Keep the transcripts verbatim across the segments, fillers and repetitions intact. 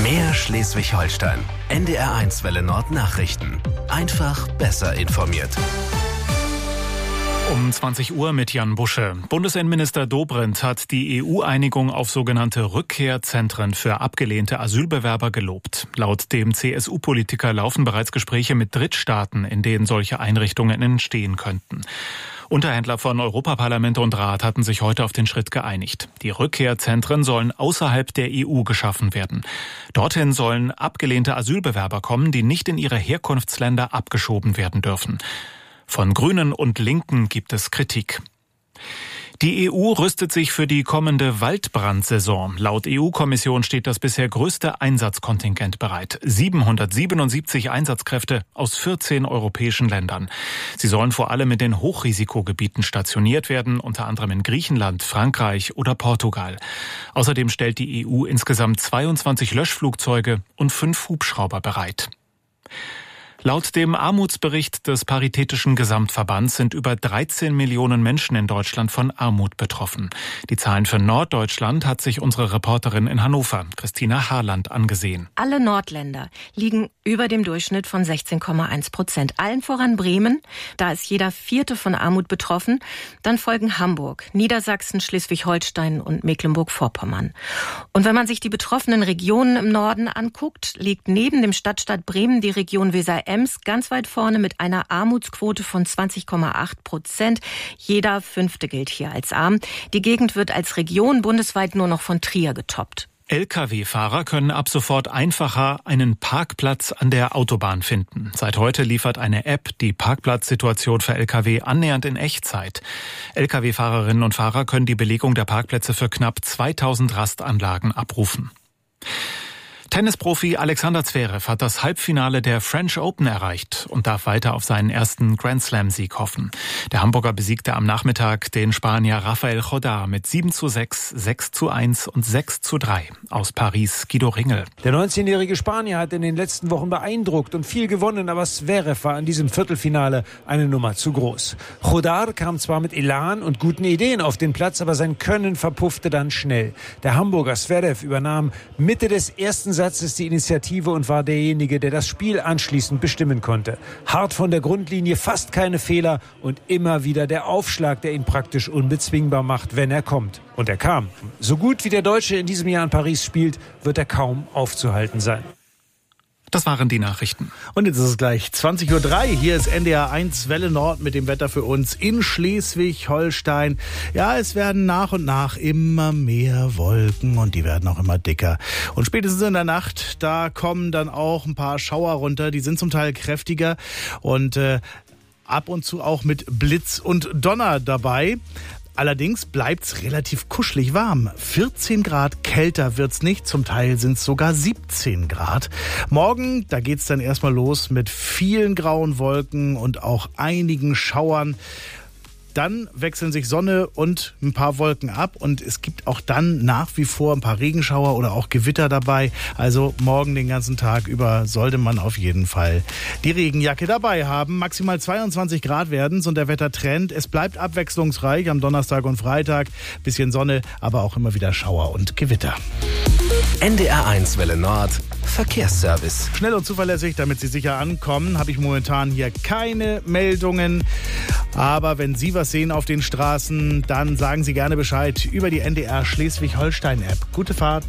Mehr Schleswig-Holstein. N D R eins Welle Nord Nachrichten. Einfach besser informiert. Um zwanzig Uhr mit Jan Busche. Bundesinnenminister Dobrindt hat die E U-Einigung auf sogenannte Rückkehrzentren für abgelehnte Asylbewerber gelobt. Laut dem C S U-Politiker laufen bereits Gespräche mit Drittstaaten, in denen solche Einrichtungen entstehen könnten. Unterhändler von Europaparlament und Rat hatten sich heute auf den Schritt geeinigt. Die Rückkehrzentren sollen außerhalb der E U geschaffen werden. Dorthin sollen abgelehnte Asylbewerber kommen, die nicht in ihre Herkunftsländer abgeschoben werden dürfen. Von Grünen und Linken gibt es Kritik. Die E U rüstet sich für die kommende Waldbrandsaison. Laut E U-Kommission steht das bisher größte Einsatzkontingent bereit. siebenhundertsiebenundsiebzig Einsatzkräfte aus vierzehn europäischen Ländern. Sie sollen vor allem in den Hochrisikogebieten stationiert werden, unter anderem in Griechenland, Frankreich oder Portugal. Außerdem stellt die E U insgesamt zweiundzwanzig Löschflugzeuge und fünf Hubschrauber bereit. Laut dem Armutsbericht des Paritätischen Gesamtverbands sind über dreizehn Millionen Menschen in Deutschland von Armut betroffen. Die Zahlen für Norddeutschland hat sich unsere Reporterin in Hannover, Christina Harland, angesehen. Alle Nordländer liegen über dem Durchschnitt von sechzehn Komma eins Prozent. Allen voran Bremen, da ist jeder Vierte von Armut betroffen. Dann folgen Hamburg, Niedersachsen, Schleswig-Holstein und Mecklenburg-Vorpommern. Und wenn man sich die betroffenen Regionen im Norden anguckt, liegt neben dem Stadtstaat Bremen die Region Weser-Ems ganz weit vorne mit einer Armutsquote von zwanzig Komma acht Prozent. Jeder Fünfte gilt hier als arm. Die Gegend wird als Region bundesweit nur noch von Trier getoppt. L K W-Fahrer können ab sofort einfacher einen Parkplatz an der Autobahn finden. Seit heute liefert eine App die Parkplatzsituation für L K W annähernd in Echtzeit. L K W-Fahrerinnen und Fahrer können die Belegung der Parkplätze für knapp zweitausend Rastanlagen abrufen. Tennisprofi Alexander Zverev hat das Halbfinale der French Open erreicht und darf weiter auf seinen ersten Grand-Slam-Sieg hoffen. Der Hamburger besiegte am Nachmittag den Spanier Rafael Jodar mit sieben zu sechs, sechs zu eins und sechs zu drei. Aus Paris Guido Ringel. Der neunzehnjährige Spanier hat in den letzten Wochen beeindruckt und viel gewonnen, aber Zverev war in diesem Viertelfinale eine Nummer zu groß. Jodar kam zwar mit Elan und guten Ideen auf den Platz, aber sein Können verpuffte dann schnell. Der Hamburger Zverev übernahm Mitte des ersten Satzes die Initiative und war derjenige, der das Spiel anschließend bestimmen konnte. Hart von der Grundlinie, fast keine Fehler und immer wieder der Aufschlag, der ihn praktisch unbezwingbar macht, wenn er kommt. Und er kam. So gut wie der Deutsche in diesem Jahr in Paris spielt, wird er kaum aufzuhalten sein. Das waren die Nachrichten. Und jetzt ist es gleich zwanzig Uhr drei. Hier ist N D R eins Welle Nord mit dem Wetter für uns in Schleswig-Holstein. Ja, es werden nach und nach immer mehr Wolken und die werden auch immer dicker. Und spätestens in der Nacht, da kommen dann auch ein paar Schauer runter. Die sind zum Teil kräftiger und äh, ab und zu auch mit Blitz und Donner dabei. Allerdings bleibt's relativ kuschelig warm. vierzehn Grad kälter wird's nicht, zum Teil sind's sogar siebzehn Grad. Morgen, da geht's dann erstmal los mit vielen grauen Wolken und auch einigen Schauern. Dann wechseln sich Sonne und ein paar Wolken ab und es gibt auch dann nach wie vor ein paar Regenschauer oder auch Gewitter dabei. Also morgen den ganzen Tag über sollte man auf jeden Fall die Regenjacke dabei haben. Maximal zweiundzwanzig Grad werden's und der Wettertrend. Es bleibt abwechslungsreich am Donnerstag und Freitag. Bisschen Sonne, aber auch immer wieder Schauer und Gewitter. N D R eins Welle Nord Verkehrsservice. Schnell und zuverlässig, damit Sie sicher ankommen, habe ich momentan hier keine Meldungen. Aber wenn Sie was sehen auf den Straßen, dann sagen Sie gerne Bescheid über die N D R Schleswig-Holstein-App. Gute Fahrt.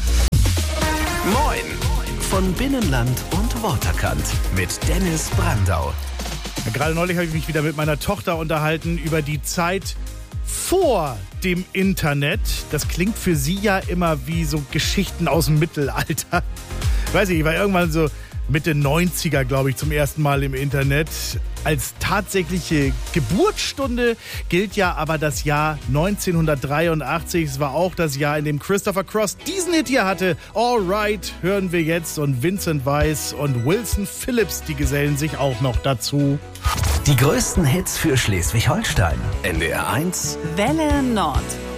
Moin von Binnenland und Waterkant mit Dennis Brandau. Ja, gerade neulich habe ich mich wieder mit meiner Tochter unterhalten über die Zeit vor dem Internet. Das klingt für sie ja immer wie so Geschichten aus dem Mittelalter. Weiß ich, ich war irgendwann so Mitte neunziger, glaube ich, zum ersten Mal im Internet. Als tatsächliche Geburtsstunde gilt ja aber das Jahr neunzehnhundertdreiundachtzig. Es war auch das Jahr, in dem Christopher Cross diesen Hit hier hatte. All Right hören wir jetzt und Vincent Weiss und Wilson Phillips, die gesellen sich auch noch dazu. Die größten Hits für Schleswig-Holstein. N D R eins Welle Nord.